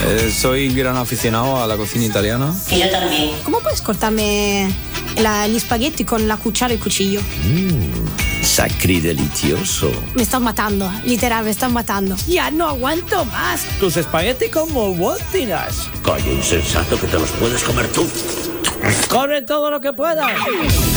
Soy gran aficionado a la cocina italiana. Y yo también. ¿Cómo puedes cortarme gli spaghetti con la cuchara y cuchillo? Sacridelicioso. Me están matando, literal, me están matando. Ya no aguanto más. Tus espagueti como voltinas. Calla, insensato, que te los puedes comer tú. ¡Corre todo lo que puedas!